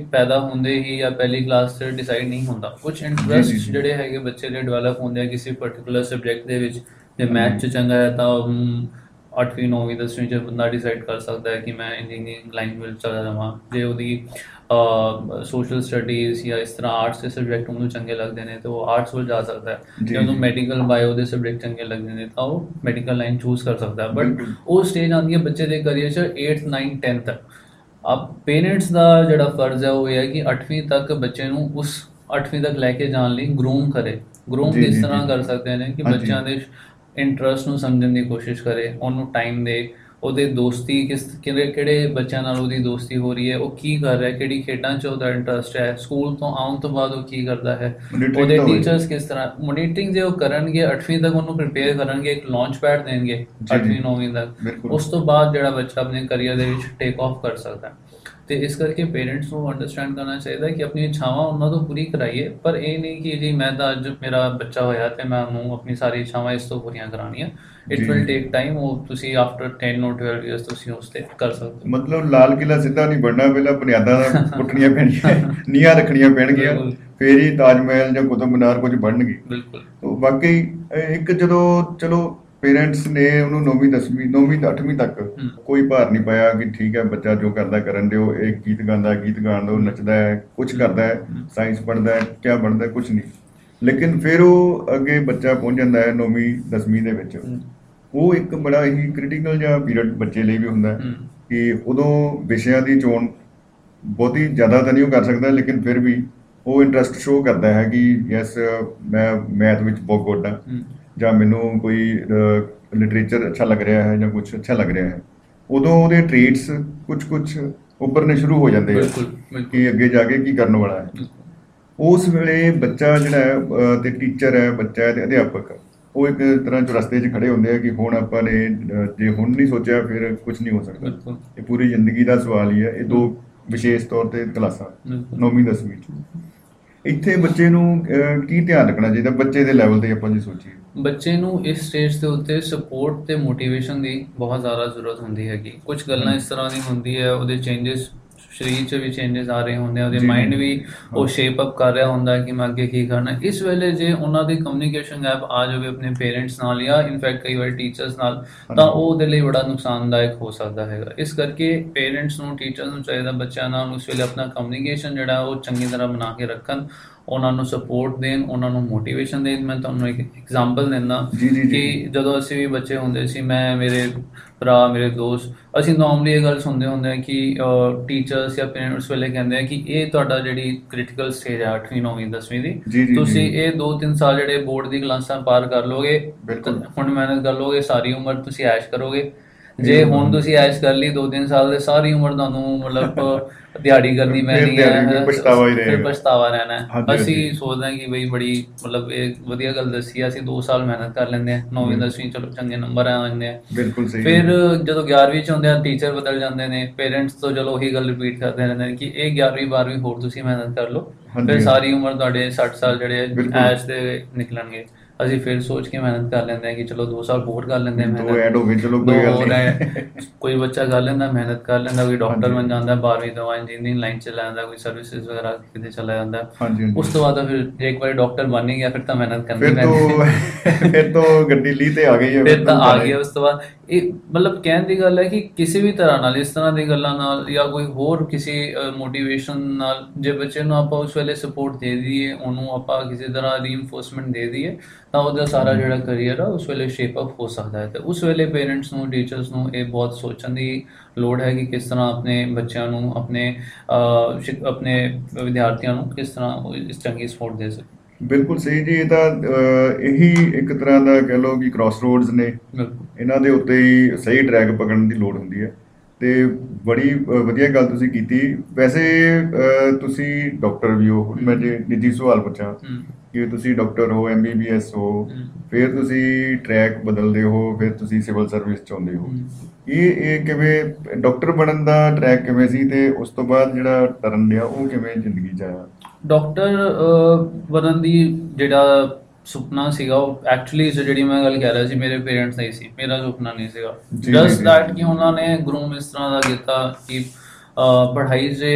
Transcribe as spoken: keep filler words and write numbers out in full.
ਪੈਦਾ ਹੁੰਦੇ ਹੀ ਜਾਂ ਪਹਿਲੀ ਕਲਾਸ 'ਚ ਡਿਸਾਈਡ ਨਹੀਂ ਹੁੰਦਾ। ਕੁਛ ਜੀ ਜੀ ਇੰਟਰਸਟ ਜੀ ਜਿਹੜੇ ਹੈਗੇ ਬੱਚੇ ਦੇ ਡਿਵੈਲਪ ਹੁੰਦੇ ਆ ਕਿਸੇ ਪਰਟੀਕੂਲਰ ਸਬਜੈਕਟ ਦੇ ਵਿੱਚ। ਜੇ ਮੈਥ 'ਚ ਹਾਂਜੀ ਚੰਗਾ ਹੈ ਤਾਂ ਹਮ, ਅੱਠਵੀਂ ਨੌਵੀਂ ਦਸਵੀਂ 'ਚ ਬੰਦਾ ਡਿਸਾਈਡ ਕਰ ਸਕਦਾ ਹੈ ਕਿ ਮੈਂ ਇੰਜੀਨੀਅਰਿੰਗ ਲਾਈਨ ਵਿੱਚ ਚਲਾ ਜਾਵਾਂ। ਜੇ ਉਹਦੀ ਸੋਸ਼ਲ ਸਟੱਡੀਜ਼ ਜਾਂ ਇਸ ਤਰ੍ਹਾਂ ਆਰਟਸ ਦੇ ਸਬਜੈਕਟ ਉਹਨੂੰ ਚੰਗੇ ਲੱਗਦੇ ਨੇ ਤਾਂ ਉਹ ਆਰਟਸ ਵੱਲ ਜਾ ਸਕਦਾ ਹੈ। ਜੇ ਜੀ ਉਹਨੂੰ ਜੀ ਮੈਡੀਕਲ ਬਾਇਓ ਦੇ ਸਬਜੈਕਟ ਚੰਗੇ ਲੱਗਦੇ ਨੇ ਤਾਂ ਉਹ ਮੈਡੀਕਲ ਲਾਈਨ ਚੂਜ਼ ਕਰ ਸਕਦਾ ਹੈ। ਬਟ ਬਿਲਕੁਲ ਉਹ ਸਟੇਜ ਆਉਂਦੀ ਹੈ ਬੱਚੇ ਦੇ ਕਰੀਅਰ 'ਚ ਏਟਥ ਨਾਈਨਥ ਟੈਨਥ ਤੱਕ। अब पेरेंट्स ਦਾ ਜਿਹੜਾ ਫਰਜ਼ ਹੈ ਉਹ ਇਹ ਹੈ ਕਿ ਅੱਠਵੀਂ ਤੱਕ ਬੱਚੇ ਨੂੰ ਉਸ ਅੱਠਵੀਂ ਤੱਕ ਲੈ ਕੇ ਜਾਣ ਲਈ ਗਰੂਮ ਕਰੇ। ਗਰੂਮ ਜੀ ਕਿਸ ਜੀ ਜੀ ਤਰ੍ਹਾਂ ਕਰ ਸਕਦੇ ਨੇ ਕਿ ਹਾਂਜੀ ਬੱਚਿਆਂ ਦੇ ਇੰਟਰਸਟ ਨੂੰ ਸਮਝਣ ਦੀ ਕੋਸ਼ਿਸ਼ ਕਰੇ, ਉਹਨੂੰ ਟਾਈਮ ਦੇ, ਉਹਦੇ ਦੋਸਤੀ ਕਿਸ ਕਿਹੜੇ ਕਿਹੜੇ ਬੱਚਿਆਂ ਨਾਲ ਉਹਦੀ ਦੋਸਤੀ ਹੋ ਰਹੀ ਹੈ, ਉਹ ਕੀ ਕਰ ਰਿਹਾ, ਕਿਹੜੀ ਖੇਡਾਂ 'ਚ ਉਹਦਾ ਇੰਟਰਸਟ ਹੈ, ਸਕੂਲ ਤੋਂ ਆਉਣ ਤੋਂ ਬਾਅਦ ਉਹ ਕੀ ਕਰਦਾ ਹੈ, ਮੋਨੀਟਰਿੰਗ ਉਹਦੇ ਤਾਂ ਹੋਏ। ਟੀਚਰਸ ਕਿਸ ਤਰ੍ਹਾਂ ਮੋਨੀਟਰਿੰਗ ਜੇ ਉਹ ਕਰਨਗੇ ਅੱਠਵੀਂ ਤੱਕ ਉਹਨੂੰ ਪ੍ਰਿਪੇਅਰ ਕਰਨਗੇ, ਇੱਕ ਲਾਂਚ ਪੈਡ ਦੇਣਗੇ ਜੀ ਜੀ ਅੱਠਵੀਂ ਨੌਵੀਂ ਤੱਕ। ਬਿਲਕੁਲ ਉਸ ਤੋਂ ਬਾਅਦ ਜਿਹੜਾ ਬੱਚਾ ਆਪਣੇ ਕਰੀਅਰ ਦੇ ਵਿੱਚ ਟੇਕ ਆਫ ਕਰ ਸਕਦਾ ਹੈ। ਤੇ ਇਸ ਕਰਕੇ ਪੇਰੈਂਟਸ ਨੂੰ ਅੰਡਰਸਟੈਂਡ ਕਰਨਾ ਚਾਹੀਦਾ ਕਿ ਆਪਣੀ ਇੱਛਾਵਾਂ ਉਹਨਾਂ ਤੋਂ ਪੂਰੀ ਕਰਾਈਏ, ਪਰ ਇਹ ਨਹੀਂ ਕਿ ਜੀ ਮੈਂ ਤਾਂ ਅੱਜ ਮੇਰਾ ਬੱਚਾ ਹੋਇਆ ਤੇ ਮੈਂ ਉਹਨੂੰ ਆਪਣੀ ਸਾਰੀ ਇੱਛਾਵਾਂ ਇਸ ਤੋਂ ਪੂਰੀਆਂ ਕਰਾਉਣੀਆਂ। ਇਟ ਜੀ ਵਿਲ ਜੀ ਟੇਕ ਟਾਈਮ। ਉਹ ਤੁਸੀਂ ਆਫਟਰ ਟੈਨ ਔਰ ਟਵੈਲਵ ਈਅਰਸ ਤੁਸੀਂ ਉਸ ਤੇ ਕਰ ਸਕਦੇ ਮਤਲਬ ਲਾਲ ਕਿਲ੍ਹਾ ਸਿੱਧਾ ਨਹੀਂ ਬਣਨਾ, ਪਹਿਲਾਂ ਬੁਨਿਆਦਾਂ ਪੁੱਟਣੀਆਂ ਪੈਣੀਆਂ, ਨੀਹਾਂ ਰੱਖਣੀਆਂ ਹੋ। ਪੈਣਗੀਆਂ, ਬਿਲਕੁਲ ਫੇਰ ਹੀ ਤਾਜ ਮਹਿਲ ਜਾਂ ਕੁਤਬ ਮੀਨਾਰ ਕੁਝ ਬਣਨਗੇ। ਬਿਲਕੁਲ। ਤੋ ਬਾਕੀ ਇਹ ਇੱਕ ਜਦੋਂ ਚਲੋ ਪੇਰੈਂਟਸ ਨੇ ਉਹਨੂੰ ਨੌਵੀਂ ਦਸਵੀਂ ਨੌਵੀਂ ਅੱਠਵੀਂ ਤੱਕ ਹਮ, ਕੋਈ ਭਾਰ ਨਹੀਂ ਪਾਇਆ ਕਿ ਠੀਕ ਹੈ ਬੱਚਾ ਜੋ ਕਰਦਾ ਕਰਨ ਦਿਓ, ਇਹ ਗੀਤ ਗਾਉਂਦਾ ਗੀਤ ਗਾਣ ਦਿਓ, ਨੱਚਦਾ ਹੈ, ਕੁਝ ਕਰਦਾ ਹੈ, ਹਮ, ਸਾਇੰਸ ਪੜ੍ਹਦਾ ਹੈ, ਕਿਆ ਬਣਦਾ ਕੁਝ ਨਹੀਂ। ਲੇਕਿਨ ਫਿਰ ਉਹ ਅੱਗੇ ਬੱਚਾ ਪਹੁੰਚ ਜਾਂਦਾ ਹੈ ਨੌਵੀਂ ਦਸਵੀਂ ਦੇ ਵਿੱਚ। ਹਮ, ਉਹ ਇੱਕ ਬੜਾ ਹੀ ਕ੍ਰਿਟੀਕਲ ਜਿਹਾ ਪੀਰੀਅਡ ਬੱਚੇ ਲਈ ਵੀ ਹੁੰਦਾ ਹੈ ਹਮ, ਕਿ ਉਦੋਂ ਵਿਸ਼ਿਆਂ ਦੀ ਚੋਣ ਬਹੁਤੀ ਜ਼ਿਆਦਾ ਤਾਂ ਨਹੀਂ ਉਹ ਕਰ ਸਕਦਾ, ਲੇਕਿਨ ਫਿਰ ਵੀ ਉਹ ਇੰਟਰਸਟ ਸ਼ੋਅ ਕਰਦਾ ਹੈ ਕਿ ਯੈਸ ਮੈਂ ਮੈਥ ਵਿੱਚ ਬਹੁਤ ਗੁੱਡ ਹਾਂ, ਹਮ, ਜਾਂ ਮੈਨੂੰ ਕੋਈ ਲਿਟਰੇਚਰ ਅੱਛਾ ਲੱਗ ਰਿਹਾ ਹੈ ਜਾਂ ਕੁਝ ਅੱਛਾ ਲੱਗ ਰਿਹਾ ਹੈ। ਉਦੋਂ ਉਹਦੇ ਟ੍ਰੇਟਸ ਕੁਝ ਕੁਝ ਉੱਭਰਨੇ ਸ਼ੁਰੂ ਹੋ ਜਾਂਦੇ ਆ ਬਿਲकुल बिल्कुल ਕਿ ਅੱਗੇ ਜਾ ਕੇ ਕੀ ਕਰਨ ਵਾਲਾ ਹੈ। ਉਸ ਵੇਲੇ ਬੱਚਾ ਜਿਹੜਾ ਹੈ ਅਹ, ਤੇ ਟੀਚਰ ਹੈ, ਬੱਚਾ ਹੈ ਤੇ ਅਧਿਆਪਕ, ਉਹ ਇੱਕ ਤਰ੍ਹਾਂ ਚੁਰਸਤੇ 'ਚ ਖੜੇ ਹੁੰਦੇ ਆ ਕਿ ਹੁਣ ਆਪਾਂ ਨੇ ਅਹ, ਜੇ ਹੁਣ ਨਹੀਂ ਸੋਚਿਆ ਫਿਰ ਕੁਝ ਨਹੀਂ ਹੋ ਸਕਦਾ। बिल्कुल ਇਹ ਪੂਰੀ ਜ਼ਿੰਦਗੀ ਦਾ ਸਵਾਲ ਹੀ ਹੈ। ਇਹ ਦੋ ਵਿਸ਼ੇਸ਼ ਤੌਰ ਤੇ ਕਲਾਸਾਂ बिल्कुल ਨੌਵੀਂ ਦਸਵੀਂ 'ਚ ਇੱਥੇ ਬੱਚੇ ਨੂੰ ਅਹ, ਕੀ ਧਿਆਨ ਰੱਖਣਾ ਚਾਹੀਦਾ ਬੱਚੇ ਦੇ ਲੈਵਲ ਤੇ ਆਪਾਂ ਜੇ ਸੋਚੀਏ। ਬੱਚੇ ਨੂੰ ਇਸ ਸਟੇਜ ਦੇ ਉੱਤੇ ਸਪੋਰਟ ਤੇ ਮੋਟੀਵੇਸ਼ਨ ਦੀ ਬਹੁਤ ਜ਼ਿਆਦਾ ਜ਼ਰੂਰਤ ਹੁੰਦੀ ਹੈਗੀ। ਕੁਝ ਗੱਲਾਂ ਇਸ ਤਰ੍ਹਾਂ ਦੀ ਹੁੰਦੀ ਹੈ, ਉਹਦੇ ਚੇਂਜਸ ਸਰੀਰ 'ਚ ਵੀ ਚੇਂਜਸ ਆ ਰਹੇ ਹੁੰਦੇ ਆ, ਉਹਦੇ ਜੀ ਜੀ ਮਾਈਂਡ ਵੀ ਉਹ ਹਾਂ ਸ਼ੇਪ ਅਪ ਕਰ ਰਿਹਾ ਹੁੰਦਾ ਹੈ ਕਿ ਮੈਂ ਅੱਗੇ ਕੀ ਕਰਨਾ ਹੈ। ਇਸ ਵੇਲੇ ਜੇ ਉਹਨਾਂ ਦੀ ਕਮਿਊਨੀਕੇਸ਼ਨ ਗੈਪ ਆ ਜਾਵੇ ਆਪਣੇ ਪੇਰੈਂਟਸ ਨਾਲ ਜਾਂ ਇਨਫੈਕਟ ਕਈ ਵਾਰ ਟੀਚਰਸ ਨਾਲ, ਤਾਂ ਹਾਂਜੀ ਉਹ ਉਹਦੇ ਲਈ ਬੜਾ ਨੁਕਸਾਨਦਾਇਕ ਹੋ ਸਕਦਾ ਹੈਗਾ। ਇਸ ਕਰਕੇ ਪੇਰੈਂਟਸ ਨੂੰ ਟੀਚਰਸ ਨੂੰ ਚਾਹੀਦਾ ਬੱਚਿਆਂ ਨਾਲ ਉਸ ਵੇਲੇ ਆਪਣਾ ਕਮਿਊਨੀਕੇਸ਼ਨ ਜਿਹੜਾ ਉਹ ਚੰਗੀ ਤਰ੍ਹਾਂ ਬਣਾ ਕੇ ਰੱਖਣ, ਉਹਨਾਂ ਨੂੰ ਸਪੋਰਟ ਦੇਣ, ਉਹਨਾਂ ਨੂੰ ਮੋਟੀਵੇਸ਼ਨ ਦੇਣ। ਮੈਂ ਤੁਹਾਨੂੰ ਇੱਕ ਐਗਜ਼ਾਮਪਲ ਦਿੰਦਾ ਜੀ ਜੀ ਜੀ ਕਿ ਜਦੋਂ ਅਸੀਂ ਵੀ ਬੱਚੇ ਹੁੰਦੇ ਸੀ, ਮੈਂ ਮੇਰੇ ਭਰਾ ਮੇਰੇ ਦੋਸਤ, ਅਸੀਂ ਨੋਰਮਲੀ ਇਹ ਗੱਲ ਸੁਣਦੇ ਹੁੰਦੇ ਹਾਂ ਕਿ ਟੀਚਰਸ ਜਾਂ ਪੇਰੈਂਟਸ ਵੇਲੇ ਕਹਿੰਦੇ ਆ ਕਿ ਇਹ ਤੁਹਾਡਾ ਜਿਹੜੀ ਕ੍ਰਿਟੀਕਲ ਸਟੇਜ ਹੈ ਅੱਠਵੀਂ ਨੌਵੀਂ ਦਸਵੀਂ ਦੀ, ਜੀ ਜੀ ਜੀ ਤੁਸੀਂ ਇਹ ਦੋ ਤਿੰਨ ਸਾਲ ਜਿਹੜੇ ਬੋਰਡ ਦੀ ਕਲਾਸਾਂ ਪਾਰ ਕਰ ਲੋਗੇ, ਤਾਂ ਬਿਲਕੁਲ ਹੁਣ ਮਿਹਨਤ ਕਰ ਲੋਗੇ, ਸਾਰੀ ਉਮਰ ਤੁਸੀਂ ਐਸ਼ ਕਰੋਗੇ। ਇਹ ਜੇ ਤਾਂ ਹੁਣ ਗੱਲ ਤੁਸੀਂ ਐਸ਼ ਕਰ ਲਈ ਦੋ ਤਿੰਨ ਸਾਲ ਦੇ, ਸਾਰੀ ਉਮਰ ਤੁਹਾਨੂੰ ਮਤਲਬ ਦਿਹਾੜੀ ਕਰਨੀ ਫਿਰ ਪੈਣੀ ਦਿਹਾੜੀ ਫਿਰ ਹੈ, ਪਛਤਾਵਾ ਹੀ ਫਿਰ ਰਹੇਗਾ। ਪਛਤਾਵਾ ਰਹਿਣਾ ਹੈ। ਹਾਂਜੀ ਅਸੀਂ ਹਾਂਜੀ ਸੋਚਦੇ ਹਾਂ ਕਿ ਬਈ ਬੜੀ ਮਤਲਬ ਇਹ ਵਧੀਆ ਗੱਲ ਦੱਸੀ ਆ, ਅਸੀਂ ਦੋ ਸਾਲ ਮਿਹਨਤ ਕਰ ਲੈਂਦੇ ਹਾਂ, ਨੌਵੀਂ ਬਿਲ- ਦਸਵੀਂ ਚਲੋ ਚੰਗੇ ਨੰਬਰ ਆ ਜਾਂਦੇ ਆ। ਬਿਲਕੁਲ ਸਹੀ ਗੱਲ ਫਿਰ ਹੈ। ਜਦੋਂ ਗਿਆਰਵੀਂ 'ਚ ਹੁੰਦੇ ਆ ਟੀਚਰ ਬਦਲ ਜਾਂਦੇ ਨੇ, ਪੇਰੈਂਟਸ ਤੋਂ ਚਲੋ ਉਹੀ ਗੱਲ ਰਿਪੀਟ ਕਰਦੇ ਰਹਿੰਦੇ ਨੇ ਕਿ ਇਹ ਗਿਆਰਵੀਂ ਬਾਰਵੀਂ ਹੋਰ ਤੁਸੀਂ ਮਿਹਨਤ ਕਰ ਲਓ, ਫਿਰ ਹਾਂਜੀ ਹਾਂਜੀ ਸਾਰੀ ਉਮਰ ਤੁਹਾਡੇ ਸੱਠ ਸਾਲ ਜਿਹੜੇ ਬਿਲਕੁਲ ਐਸ਼ ਦੇ ਨਿਕਲਣਗੇ। ਅਸੀਂ ਫਿਰ ਸੋਚ ਕੇ ਮਿਹਨਤ ਕਰ ਲੈਂਦੇ ਹਾਂ ਕਿ ਚਲੋ ਦੋ ਸਾਲ ਹੋਰ ਕਰ ਲੈਂਦੇ ਹਾਂ ਦੋ ਮਿਹਨਤ, ਐਡ ਹੋ ਗਏ ਚਲੋ ਦੋ ਕੋਈ ਗੱਲ ਹੋਰ ਹੈ। ਨਹੀਂ। ਕੋਈ ਬੱਚਾ ਕਰ ਲੈਂਦਾ ਮਿਹਨਤ ਕਰ ਲੈਂਦਾ, ਕੋਈ ਡਾਕਟਰ ਹਾਂਜੀ ਬਣ ਜਾਂਦਾ ਬਾਰਵੀਂ ਤੋਂ ਇੰਜੀਨੀਅਰਿੰਗ ਲਾਈਨ 'ਚ ਚਲਾ ਜਾਂਦਾ, ਕੋਈ ਸਰਵਿਸਿਜ਼ ਵਗੈਰਾ ਕਿਤੇ ਚਲਾ ਜਾਂਦਾ। ਹਾਂਜੀ ਹਾਂਜੀ ਉਸ ਤੋਂ ਬਾਅਦ ਤਾਂ ਫਿਰ ਜੇ ਇੱਕ ਵਾਰੀ ਡਾਕਟਰ ਬਣ ਹੀ ਗਿਆ ਫਿਰ ਤਾਂ ਮਿਹਨਤ ਕਰਨੀ ਫਿਰ ਪੈਣੀ ਤੋਂ ਫਿਰ ਤੋਂ ਗੱਡੀ ਲੀ ਤੇ ਆ ਗਈ ਹੈ, ਫਿਰ ਤਾਂ ਆ ਜਾਣਾ ਹੀ। ਗਿਆ। ਉਸ ਤੋਂ ਬਾਅਦ ਇਹ ਮਤਲਬ ਕਹਿਣ ਦੀ ਗੱਲ ਹੈ ਕਿ ਕਿਸੇ ਵੀ ਤਰ੍ਹਾਂ ਨਾਲ, ਇਸ ਤਰ੍ਹਾਂ ਦੀ ਗੱਲਾਂ ਨਾਲ ਜਾਂ ਕੋਈ ਹੋਰ ਕਿਸੇ ਮੋਟੀਵੇਸ਼ਨ ਨਾਲ ਜੇ ਬੱਚੇ ਨੂੰ ਆਪਾਂ ਉਸ ਵੇਲੇ ਸਪੋਰਟ ਦੇ ਦਈਏ, ਉਹਨੂੰ ਆਪਾਂ ਕਿਸੇ ਤਰ੍ਹਾਂ ਰੀਇਨਫੋਰਸਮੈਂਟ ਦੇ ਦਈਏ, ਤਾਂ ਉਹਦਾ ਸਾਰਾ ਜਿਹੜਾ ਕਰੀਅਰ ਆ ਉਸ ਵੇਲੇ ਸ਼ੇਪ ਅਪ ਹੋ ਸਕਦਾ ਹੈ। ਤੇ ਉਸ ਵੇਲੇ ਪੇਰੈਂਟਸ ਨੂੰ ਟੀਚਰਸ ਨੂੰ ਇਹ ਬਹੁਤ ਸੋਚਣ ਦੀ ਲੋੜ ਹੈ ਕਿ ਕਿਸ ਤਰ੍ਹਾਂ ਆਪਣੇ ਬੱਚਿਆਂ ਨੂੰ, ਆਪਣੇ ਅਹ, ਸ਼ਿਕ- ਆਪਣੇ ਵਿਦਿਆਰਥੀਆਂ ਨੂੰ ਕਿਸ ਤਰ੍ਹਾਂ ਉਹ ਇਸ ਚੰਗੀ ਸਪੋਰਟ ਦੇ ਸਕੇ। ਬਿਲਕੁਲ ਸਹੀ ਜੀ। ਇਹ ਤਾਂ ਅਹ, ਇਹੀ ਇੱਕ ਤਰ੍ਹਾਂ ਦਾ ਕਹਿ ਲਓ ਕਿ ਕ੍ਰਾਸ ਰੋਡਸ ਨੇ, ਬਿਲਕੁਲ ਇਹਨਾਂ ਦੇ ਉੱਤੇ ਹੀ ਸਹੀ ਟਰੈਕ ਪਕੜਨ ਦੀ ਲੋੜ ਹੁੰਦੀ ਹੈ। ਤੇ ਬੜੀ ਅਹ, ਵਧੀਆ ਗੱਲ ਤੁਸੀਂ ਕੀਤੀ। ਵੈਸੇ ਅਹ, ਤੁਸੀਂ ਡਾਕਟਰ ਵੀ ਹੋ, ਹੁਣ ਮੈਂ ਜੇ ਨਿੱਜੀ ਸਵਾਲ ਪੁੱਛਾਂ ਹਮ, ਕਿ ਤੁਸੀਂ ਡਾਕਟਰ ਹੋ, ਐਮ ਬੀ ਬੀ ਐਸ ਹੋ, ਹਮ, ਫਿਰ ਤੁਸੀਂ ਟਰੈਕ ਬਦਲਦੇ ਹੋ, ਫਿਰ ਤੁਸੀਂ ਸਿਵਲ ਸਰਵਿਸ 'ਚ ਆਉਂਦੇ ਹੋ। ਹਮ। ਇਹ ਇਹ ਕਿਵੇਂ ਡਾਕਟਰ ਬਣਨ ਦਾ ਟਰੈਕ ਕਿਵੇਂ ਸੀ, ਤੇ ਉਸ ਤੋਂ ਬਾਅਦ ਜਿਹੜਾ ਟਰਨ ਲਿਆ ਉਹ ਕਿਵੇਂ ਜ਼ਿੰਦਗੀ 'ਚ ਆਇਆ। ਡਾਕਟਰ ਬਣਨ ਦੀ ਜਿਹੜਾ ਸੁਪਨਾ ਸੀਗਾ ਉਹ ਐਕਚੁਅਲੀ ਜਿਹੜੀ ਮੈਂ ਗੱਲ ਕਹਿ ਰਿਹਾ ਸੀ, ਮੇਰੇ ਪੇਰੈਂਟਸ ਨਹੀਂ ਸੀ, ਮੇਰਾ ਸੁਪਨਾ ਨਹੀਂ ਸੀਗਾ। ਜੀ ਜੀ ਜਸਟ ਜੀ ਦੈਟ ਕਿ ਉਹਨਾਂ ਨੇ ਗਰੂਮ ਇਸ ਤਰ੍ਹਾਂ ਦਾ ਕੀਤਾ ਕਿ ਅਹ, ਪੜ੍ਹਾਈ 'ਚ